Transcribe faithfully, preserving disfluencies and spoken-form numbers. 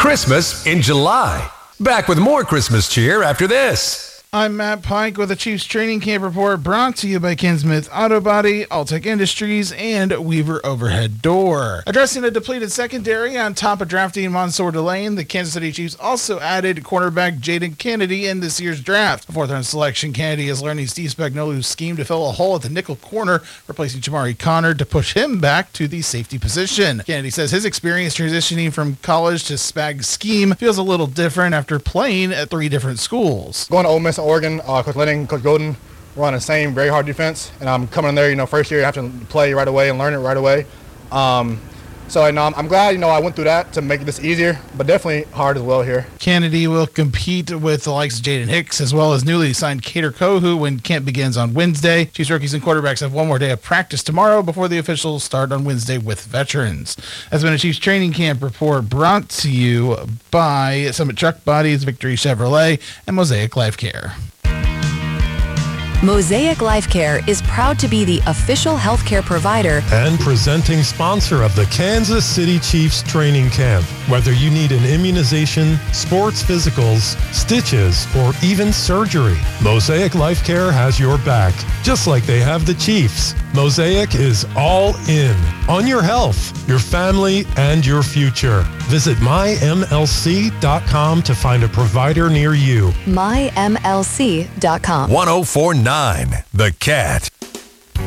Christmas in July. Back with more Christmas cheer after this. I'm Matt Pike with the Chiefs Training Camp Report, brought to you by Ken Smith Auto Body, Alltech Industries, and Weaver Overhead Door. Addressing a depleted secondary on top of drafting Mansour Delane, the Kansas City Chiefs also added cornerback Jaden Kennedy in this year's draft. A fourth-round selection, Kennedy is learning Steve Spagnuolo's scheme to fill a hole at the nickel corner, replacing Jamari Connor to push him back to the safety position. Kennedy says his experience transitioning from college to Spag's scheme feels a little different after playing at three different schools. Going to Ole Miss, Oregon, uh, Coach Lennon, Coach Golden, we're on the same very hard defense, and I'm coming in there, you know, first year, I have to play right away and learn it right away. Um, so you know, I'm, I'm glad, you know, I went through that to make this easier, but definitely hard as well here. Kennedy will compete with the likes of Jaden Hicks as well as newly signed Kader Kohu when camp begins on Wednesday. Chiefs rookies and quarterbacks have one more day of practice tomorrow before the officials start on Wednesday with veterans. That's been a Chiefs Training Camp Report brought to you by Summit Truck Bodies, Victory Chevrolet, and Mosaic Life Care. Mosaic Life Care is proud to be the official healthcare provider and presenting sponsor of the Kansas City Chiefs Training Camp. Whether you need an immunization, sports physicals, stitches, or even surgery, Mosaic Life Care has your back, just like they have the Chiefs. Mosaic is all in on your health, your family, and your future. Visit my M L C dot com to find a provider near you. my M L C dot com. one oh four point nine The Cat.